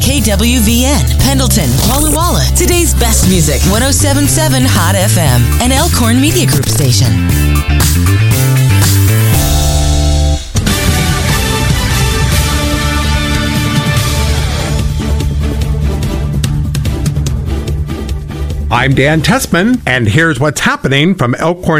KWVN, Pendleton, Walla Walla. Today's best music, 107.7 Hot FM, an Elkhorn Media Group station. I'm Dan Tessman, and here's what's happening from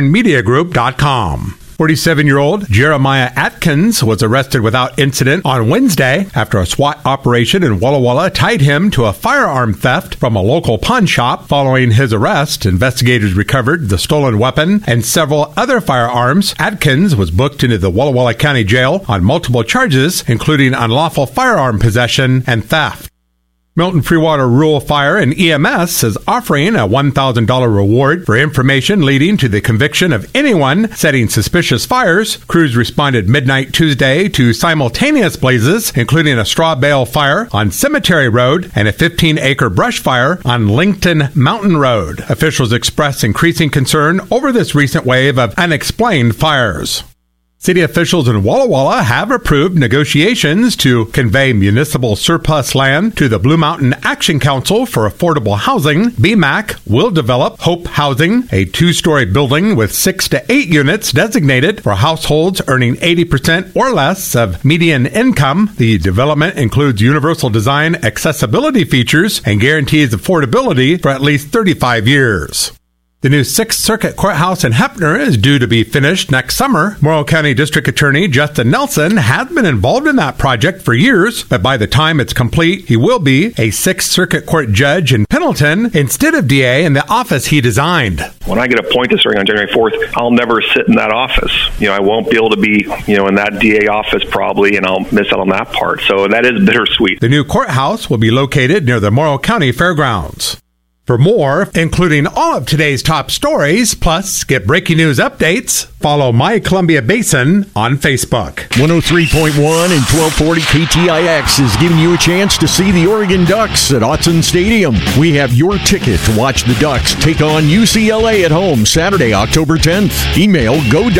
ElkhornMediaGroup.com. 47-year-old Jeremiah Atkins was arrested without incident on Wednesday after a SWAT operation in Walla Walla tied him to a firearm theft from a local pawn shop. Following his arrest, investigators recovered the stolen weapon and several other firearms. Atkins was booked into the Walla Walla County Jail on multiple charges, including unlawful firearm possession and theft. Milton Freewater Rural Fire and EMS is offering a $1,000 reward for information leading to the conviction of anyone setting suspicious fires. Crews responded midnight Tuesday to simultaneous blazes, including a straw bale fire on Cemetery Road and a 15-acre brush fire on Lincoln Mountain Road. Officials expressed increasing concern over this recent wave of unexplained fires. City officials in Walla Walla have approved negotiations to convey municipal surplus land to the Blue Mountain Action Council for Affordable Housing. BMAC will develop Hope Housing, a 2-story building with 6 to 8 units designated for households earning 80% or less of median income. The development includes universal design accessibility features and guarantees affordability for at least 35 years. The new 6th Circuit Courthouse in Heppner is due to be finished next summer. Morrow County District Attorney Justin Nelson has been involved in that project for years, but by the time it's complete, he will be a 6th Circuit Court judge in Pendleton instead of DA in the office he designed. When I get appointed starting on January 4th, I'll never sit in that office. I won't be able to be, in that DA office probably, and I'll miss out on that part. So that is bittersweet. The new courthouse will be located near the Morrow County Fairgrounds. For more, including all of today's top stories, plus get breaking news updates, follow My Columbia Basin on Facebook. 103.1 and 1240 KTIX is giving you a chance to see the Oregon Ducks at Autzen Stadium. We have your ticket to watch the Ducks take on UCLA at home Saturday, October 10th. Email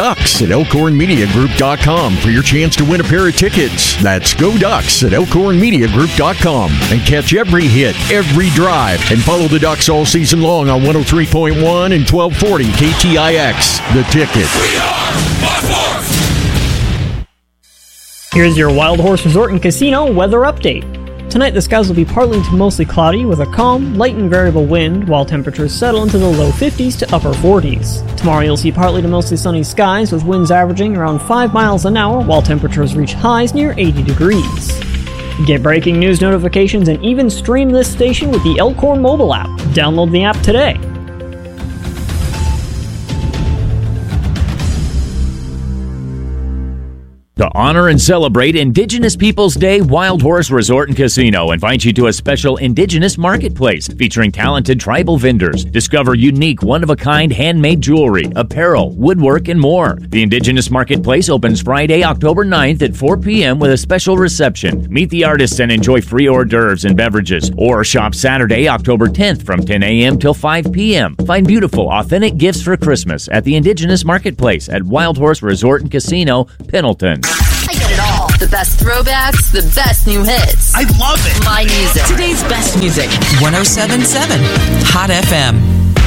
GoDucks@ElkhornMediaGroup.com for your chance to win a pair of tickets. That's GoDucks@ElkhornMediaGroup.com. And catch every hit, every drive, and follow the Ducks all season long on 103.1 and 1240 KTIX. The Ticket. We are Fox. Here's your Wild Horse Resort and Casino weather update. Tonight the skies will be partly to mostly cloudy with a calm, light and variable wind, while temperatures settle into the low 50s to upper 40s. Tomorrow you'll see partly to mostly sunny skies with winds averaging around 5 miles an hour, while temperatures reach highs near 80 degrees. Get breaking news notifications and even stream this station with the Elkhorn mobile app. Download the app today. To honor and celebrate Indigenous Peoples Day, Wild Horse Resort and Casino invites you to a special Indigenous marketplace featuring talented tribal vendors. Discover unique, one-of-a-kind handmade jewelry, apparel, woodwork, and more. The Indigenous Marketplace opens Friday, October 9th at 4 p.m. with a special reception. Meet the artists and enjoy free hors d'oeuvres and beverages. Or shop Saturday, October 10th from 10 a.m. till 5 p.m. Find beautiful, authentic gifts for Christmas at the Indigenous Marketplace at Wild Horse Resort and Casino, Pendleton. I get it all. The best throwbacks, the best new hits. I love it. My music. Today's best music, 107.7 Hot FM.